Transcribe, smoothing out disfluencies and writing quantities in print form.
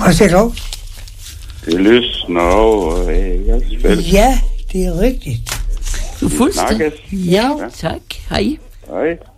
Hvad siger du? Det lysner over Eggersfeld. Ja, det er rigtigt. Du er fuldstændig. Snakkes. Ja, tak. Hej. Hej.